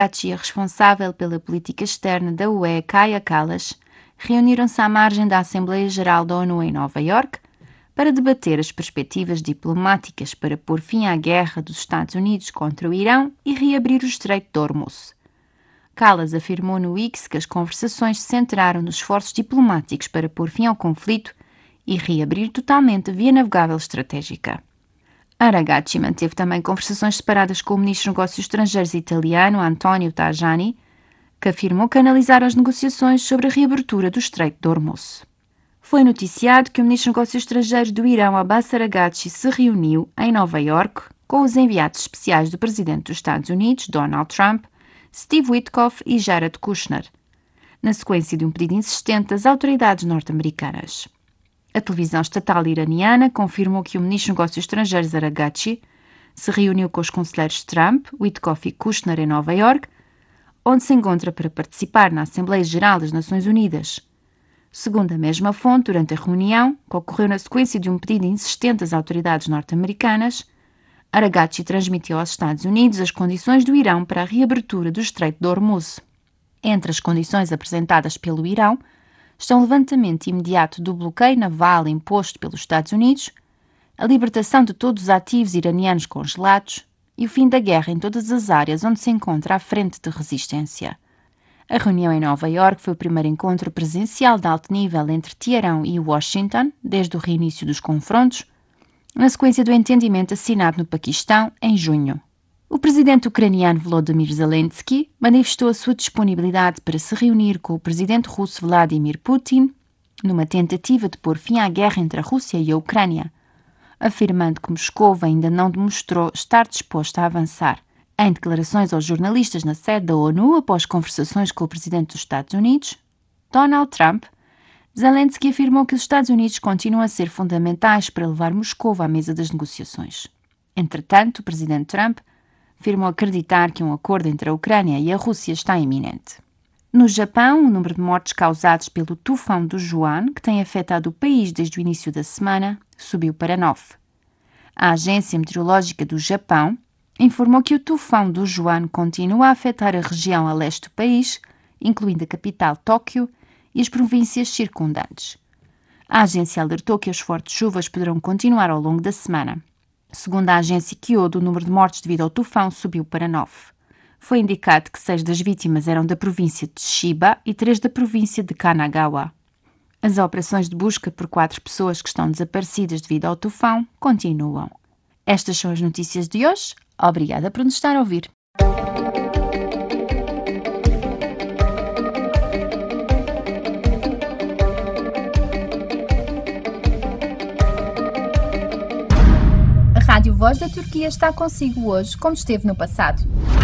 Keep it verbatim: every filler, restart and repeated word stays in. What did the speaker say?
Aragachi, a responsável pela política externa da U E, Kaja Kallas, reuniram-se à margem da Assembleia Geral da ONU em Nova Iorque para debater as perspectivas diplomáticas para pôr fim à guerra dos Estados Unidos contra o Irão e reabrir o Estreito de Hormuz. Kallas afirmou no X que as conversações se centraram nos esforços diplomáticos para pôr fim ao conflito e reabrir totalmente a via navegável estratégica. Aragachi manteve também conversações separadas com o ministro dos Negócios Estrangeiros italiano Antonio Tajani, que afirmou que analisaram as negociações sobre a reabertura do Estreito de Hormuz. Foi noticiado que o ministro dos Negócios Estrangeiros do Irão, Abbas Aragachi, se reuniu em Nova Iorque com os enviados especiais do presidente dos Estados Unidos, Donald Trump, Steve Witkoff e Jared Kushner, na sequência de um pedido insistente das autoridades norte-americanas. A televisão estatal iraniana confirmou que o ministro dos Negócios Estrangeiros Aragachi se reuniu com os conselheiros Trump, Witkoff e Kushner em Nova Iorque, onde se encontra para participar na Assembleia Geral das Nações Unidas. Segundo a mesma fonte, durante a reunião, que ocorreu na sequência de um pedido insistente das autoridades norte-americanas, Aragachi transmitiu aos Estados Unidos as condições do Irão para a reabertura do Estreito de Hormuz. Entre as condições apresentadas pelo Irão estão o levantamento imediato do bloqueio naval imposto pelos Estados Unidos, a libertação de todos os ativos iranianos congelados e o fim da guerra em todas as áreas onde se encontra a frente de resistência. A reunião em Nova Iorque foi o primeiro encontro presencial de alto nível entre Teherão e Washington desde o reinício dos confrontos, na sequência do entendimento assinado no Paquistão em junho. O presidente ucraniano Volodymyr Zelensky manifestou a sua disponibilidade para se reunir com o presidente russo Vladimir Putin numa tentativa de pôr fim à guerra entre a Rússia e a Ucrânia, afirmando que Moscou ainda não demonstrou estar disposta a avançar. Em declarações aos jornalistas na sede da ONU após conversações com o presidente dos Estados Unidos, Donald Trump, Zelensky afirmou que os Estados Unidos continuam a ser fundamentais para levar Moscou à mesa das negociações. Entretanto, o presidente Trump afirmou acreditar que um acordo entre a Ucrânia e a Rússia está iminente. No Japão, o número de mortes causados pelo tufão do Juan, que tem afetado o país desde o início da semana, subiu para nove. A Agência Meteorológica do Japão informou que o tufão do Juan continua a afetar a região a leste do país, incluindo a capital Tóquio e as províncias circundantes. A agência alertou que as fortes chuvas poderão continuar ao longo da semana. Segundo a agência Kyodo, o número de mortes devido ao tufão subiu para nove. Foi indicado que seis das vítimas eram da província de Chiba e três da província de Kanagawa. As operações de busca por quatro pessoas que estão desaparecidas devido ao tufão continuam. Estas são as notícias de hoje. Obrigada por nos estar a ouvir. A Rádio Voz da Turquia está consigo hoje, como esteve no passado.